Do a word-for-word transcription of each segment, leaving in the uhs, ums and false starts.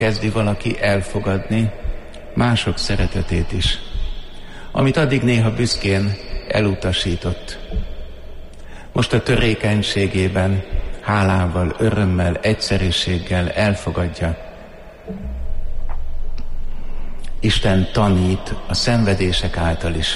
kezdi valaki elfogadni mások szeretetét is, amit addig néha büszkén elutasított. Most a törékenységében, hálával, örömmel, egyszerűséggel elfogadja. Isten tanít a szenvedések által is.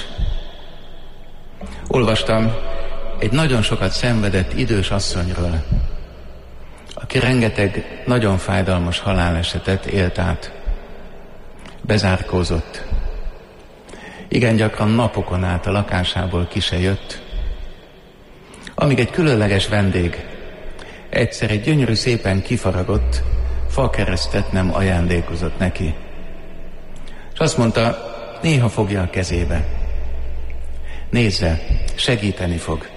Olvastam egy nagyon sokat szenvedett idős asszonyról, aki rengeteg nagyon fájdalmas halálesetet élt át. Bezárkózott. Igen gyakran napokon át a lakásából ki se jött, amíg egy különleges vendég egyszer egy gyönyörű, szépen kifaragott fakeresztet nem ajándékozott neki. És azt mondta, néha fogja a kezébe. Nézze, segíteni fog.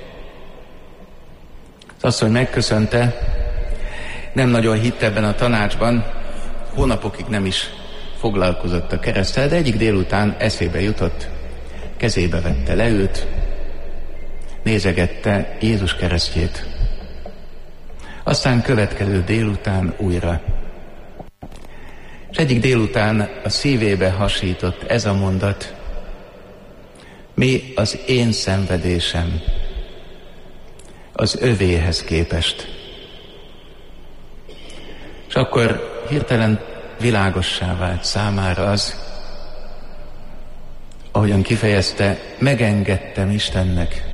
Az asszony megköszönte, nem nagyon hitt ebben a tanácsban, hónapokig nem is foglalkozott a kereszttel, de egyik délután eszébe jutott, kezébe vette, leült, nézegette Jézus keresztjét. Aztán következő délután újra. És egyik délután a szívébe hasított ez a mondat: mi az én szenvedésem az övéhez képest. És akkor hirtelen világossá vált számára az, ahogyan kifejezte, megengedtem Istennek,